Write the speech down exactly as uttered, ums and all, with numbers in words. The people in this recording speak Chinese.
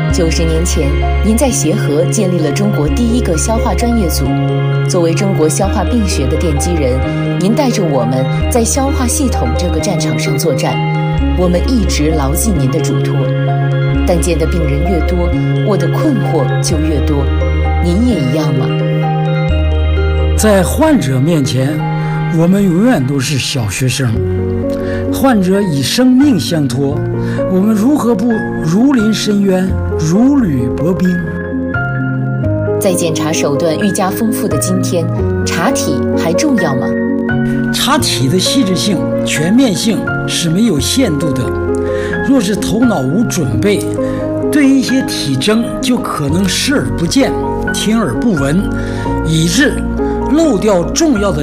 九十年前，您在协和建立了中国第一个消化专业组。作为中国消化病学的奠基人，您带着我们在消化系统这个战场上作战。我们一直牢记您的嘱托，但见的病人越多，我的困惑就越多。您也一样吗？ 在患者面前，我们永远都是小学生。患者以生命相托，我们如何不如临深渊，如履薄冰？ 在检查手段愈加丰富的今天，查体还重要吗？ 查体的细致性、全面性是没有限度的。若是头脑无准备，对一些体征就可能视而不见、听而不闻，以致漏掉重要的